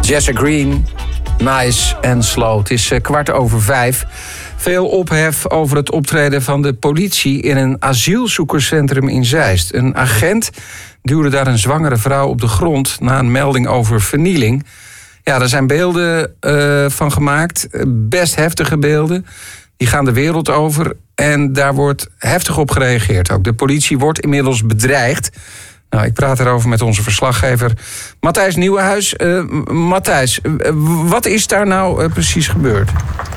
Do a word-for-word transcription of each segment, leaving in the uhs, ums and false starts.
Jesse Green, Nice and Slow. Het is kwart over vijf. Veel ophef over het optreden van de politie in een asielzoekerscentrum in Zeist. Een agent duwde daar een zwangere vrouw op de grond na een melding over vernieling. Ja, er zijn beelden uh, van gemaakt, best heftige beelden. Die gaan de wereld over en daar wordt heftig op gereageerd ook. De politie wordt inmiddels bedreigd. Nou, ik praat erover met onze verslaggever Matthijs Nieuwenhuis. Uh, Matthijs, uh, wat is daar nou uh, precies gebeurd?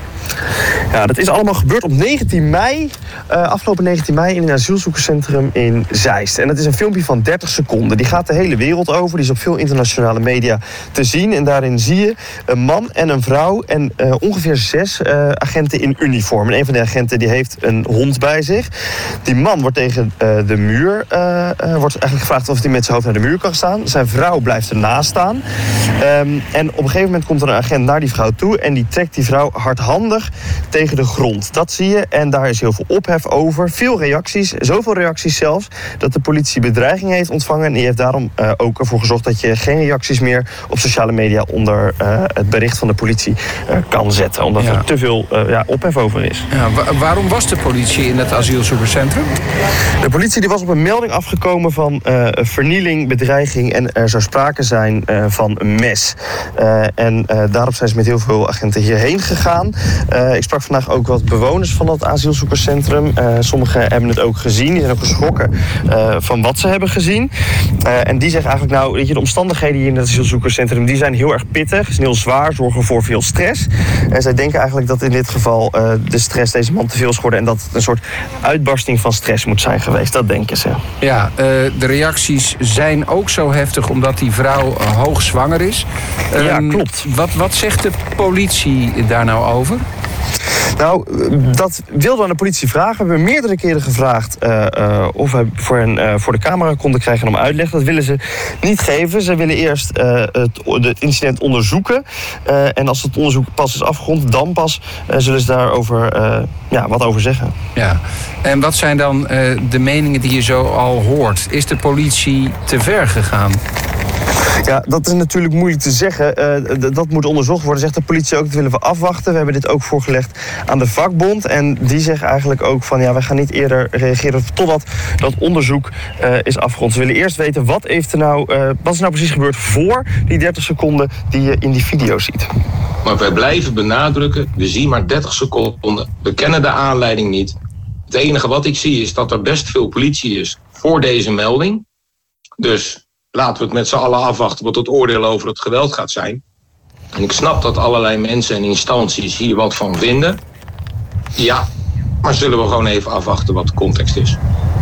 Ja, dat is allemaal gebeurd op negentien mei, uh, afgelopen negentien mei in een asielzoekerscentrum in Zeist. En dat is een filmpje van dertig seconden. Die gaat de hele wereld over, die is op veel internationale media te zien. En daarin zie je een man en een vrouw en uh, ongeveer zes uh, agenten in uniform. En een van de agenten die heeft een hond bij zich. Die man wordt tegen uh, de muur, uh, uh, wordt eigenlijk gevraagd of hij met zijn hoofd naar de muur kan staan. Zijn vrouw blijft ernaast staan. Um, en op een gegeven moment komt er een agent naar die vrouw toe en die trekt die vrouw hardhandig tegen de grond. Dat zie je en daar is heel veel ophef over. Veel reacties, zoveel reacties zelfs, dat de politie bedreiging heeft ontvangen. En die heeft daarom uh, ook ervoor gezorgd dat je geen reacties meer op sociale media onder uh, het bericht van de politie uh, kan zetten. Omdat ja. er te veel uh, ja, ophef over is. Ja, wa- waarom was de politie in het asielzoekerscentrum? De politie die was op een melding afgekomen van uh, vernieling, bedreiging en er zou sprake zijn uh, van een mes. Uh, en uh, daarop zijn ze met heel veel agenten hierheen gegaan. Uh, ik sprak vandaag ook wat bewoners van dat asielzoekerscentrum. Uh, sommigen hebben het ook gezien. Die zijn ook geschrokken uh, van wat ze hebben gezien. Uh, en die zeggen eigenlijk, nou, weet je, de omstandigheden hier in het asielzoekerscentrum, die zijn heel erg pittig, zijn heel zwaar, zorgen voor veel stress. En zij denken eigenlijk dat in dit geval uh, de stress deze man te veel is geworden en dat het een soort uitbarsting van stress moet zijn geweest. Dat denken ze. Ja, uh, de reacties zijn ook zo heftig omdat die vrouw uh, hoogzwanger is. Um, ja, klopt. Wat, wat zegt de politie daar nou over? Nou, dat wilden we aan de politie vragen. We hebben meerdere keren gevraagd uh, uh, of we voor, hen, uh, voor de camera konden krijgen om uitleg. Dat willen ze niet geven. Ze willen eerst uh, het, het incident onderzoeken. Uh, en als het onderzoek pas is afgerond, dan pas uh, zullen ze daarover uh, ja, wat over zeggen. Ja. En wat zijn dan uh, de meningen die je zo al hoort? Is de politie te ver gegaan? Ja, dat is natuurlijk moeilijk te zeggen. Uh, d- dat moet onderzocht worden, zegt de politie ook. Dat willen we afwachten. We hebben dit ook voorgelegd aan de vakbond. En die zeggen eigenlijk ook van, ja, wij gaan niet eerder reageren totdat dat onderzoek uh, is afgerond. Ze willen eerst weten, wat, heeft er nou, uh, wat is nou precies gebeurd voor die dertig seconden die je in die video ziet. Maar wij blijven benadrukken, we zien maar dertig seconden. We kennen de aanleiding niet. Het enige wat ik zie is dat er best veel politie is voor deze melding. Dus laten we het met z'n allen afwachten wat het oordeel over het geweld gaat zijn. En ik snap dat allerlei mensen en instanties hier wat van vinden. Ja, maar zullen we gewoon even afwachten wat de context is.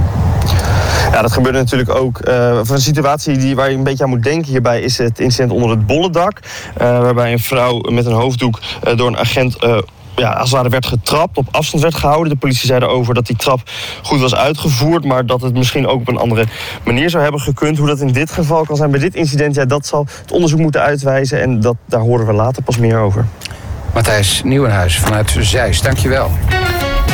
Ja, dat gebeurde natuurlijk ook. Uh, van een situatie die, waar je een beetje aan moet denken hierbij is het incident onder het Bollendak. Uh, waarbij een vrouw met een hoofddoek uh, door een agent Uh, ja, als het ware werd getrapt, op afstand werd gehouden. De politie zei erover dat die trap goed was uitgevoerd, maar dat het misschien ook op een andere manier zou hebben gekund. Hoe dat in dit geval kan zijn bij dit incident, ja, dat zal het onderzoek moeten uitwijzen en dat, daar horen we later pas meer over. Matthijs Nieuwenhuis vanuit Zeist, dankjewel.